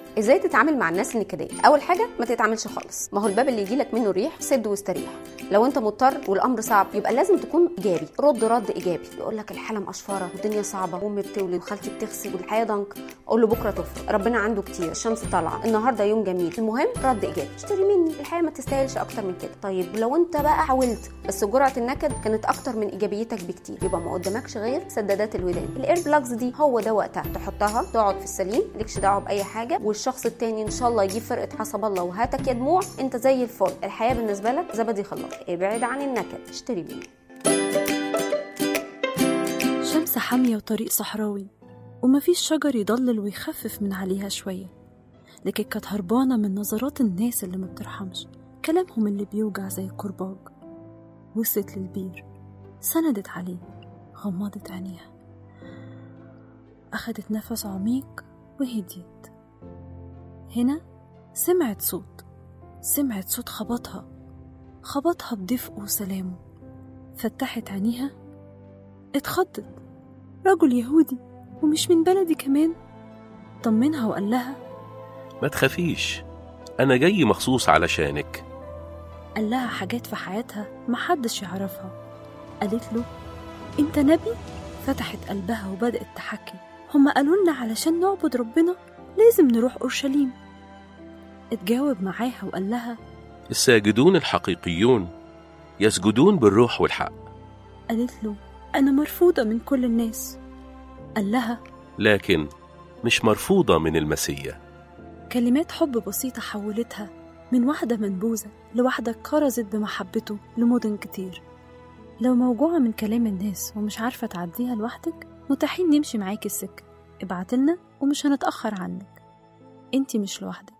ازاي تتعامل مع الناس النكديه؟ اول حاجه ما تتعاملش خالص، ما هو الباب اللي يجيلك منه ريح سد واستريح. لو انت مضطر والامر صعب يبقى لازم تكون ايجابي، رد ايجابي. يقول لك الحاله مقشفره والدنيا صعبه وامي بتولد وخالتي بتغسل والحياه ضنك، اقول له بكره تفرق، ربنا عنده كتير، الشمس طالعه، النهارده يوم جميل. المهم رد ايجابي، اشتري مني، الحياه ما تستاهلش اكتر من كده. طيب لو انت بقى حاولت بس جرعه النكد كانت اكتر من ايجابيتك بكتير، يبقى ما قدامكش غير سدادات الودان. الاير بلاجز دي هو ده وقتها تحطها، تقعد في السليم، مالكش دعوه باي حاجه، والشخص التاني ان شاء الله يجيب فرقه حسب الله وهاتك يا دموع، انت زي الفل، الحياه بالنسبه لك زبدي خلاص. ابعد عن النكد، اشتري مني. شمس حاميه وطريق صحراوي ومفيش شجر يضلل ويخفف من عليها شويه، لكن كانت هربانه من نظرات الناس اللي ما بترحمش، كلامهم اللي بيوجع زي الكرباج. وصلت للبير، سندت عليه، غمضت عينيها، أخدت نفس عميق وهديت. هنا سمعت صوت خبطها بدفء وسلامه. فتحت عينيها، اتخضت، رجل يهودي ومش من بلدي كمان. طمنها وقال لها ما تخافيش، أنا جاي مخصوص علشانك. قال لها حاجات في حياتها محدش يعرفها. قالت له انت نبي؟ فتحت قلبها وبدأت تحكي. هما قالوا لنا علشان نعبد ربنا لازم نروح أورشليم. اتجاوب معاها وقال لها الساجدون الحقيقيون يسجدون بالروح والحق. قالت له أنا مرفوضة من كل الناس. قال لها لكن مش مرفوضة من المسيح. كلمات حب بسيطة حولتها من واحدة منبوذة لواحدة كرزت بمحبته لمدن كتير. لو موجوعة من كلام الناس ومش عارفة تعديها لوحدك، متاحين نمشي معاكي السكة، ابعتلنا ومش هنتأخر عنك. انتي مش لوحدك.